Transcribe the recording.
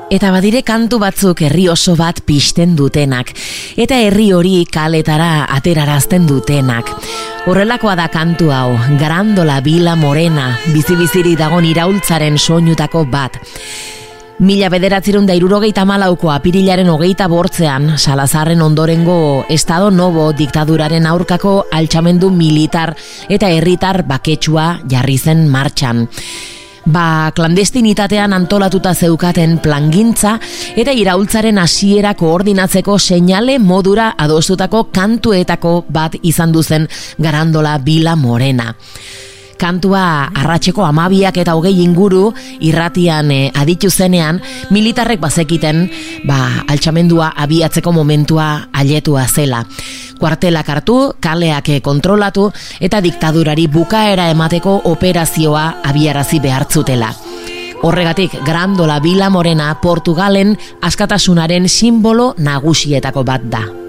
Eta badire kantu batzuk herri oso bat pizten dutenak, eta herri hori kaletara aterarazten dutenak. Horrelakoa da kantu hau, Garandola Vila Morena, bizi-biziri dagon iraultzaren soinutako bat. 1974ko apirilaren 28ean, Salazarren ondorengo Estado Novo diktaduraren aurkako altxamendu militar eta herritar baketsua jarri zen martxan. Klandestinitatean antolatuta zeukaten plangintza eta iraultzaren hasiera koordinatzeko seinale modura adostutako kantuetako bat izan duzen Garandola Vila Morena. Kantua arratseko 12 eta 20 inguru irratian aditu zenean, militarrek bazekiten altxamendua abiatzeko momentua ailetua zela. Kuartelak hartu, kaleak kontrolatu eta diktadurari bukaera emateko operazioa abiarazi behartzutela. Horregatik, Garandola Vila Morena Portugalen askatasunaren sinbolo nagusietako bat da.